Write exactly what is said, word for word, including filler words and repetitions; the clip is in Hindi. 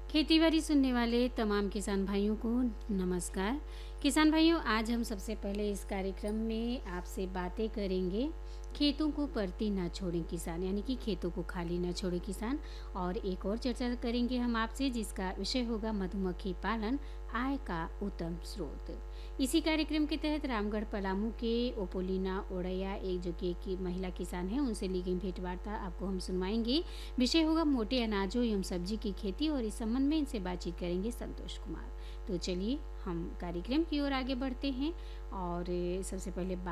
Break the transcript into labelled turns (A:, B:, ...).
A: खेती-बाड़ी सुनने वाले तमाम किसान भाइयों को नमस्कार। किसान भाइयों, आज हम सबसे पहले इस कार्यक्रम में आपसे बातें करेंगे, खेतों को परती ना छोड़ें किसान, यानी कि खेतों को खाली ना छोड़ें किसान। और एक और चर्चा करेंगे हम आपसे, जिसका विषय होगा मधुमक्खी पालन, आय का उत्तम स्रोत। इसी कार्यक्रम के तहत रामगढ़ पलामू के ओपोलिना ओड़ैया, एक जो कि एक महिला किसान है, उनसे ली गई भेंट वार्ता आपको हम सुनवाएंगे। विषय होगा मोटे अनाजों एवं सब्जी की खेती, और इस संबंध में इनसे बातचीत करेंगे संतोष कुमार। तो चलिए हम कार्यक्रम की ओर आगे बढ़ते हैं और सबसे पहले